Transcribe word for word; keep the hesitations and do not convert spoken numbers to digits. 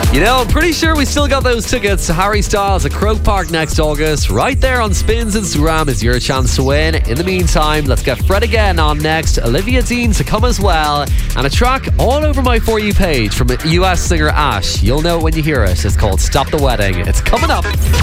You know, I'm pretty sure we still got those tickets to Harry Styles at Croke Park next August. Right there on Spin's Instagram is your chance to win. In the meantime, let's get Fred again on next. Olivia Dean to come as well. And a track all over my For You page from U S singer Ash. You'll know it when you hear it. It's called Stop the Wedding. It's coming up.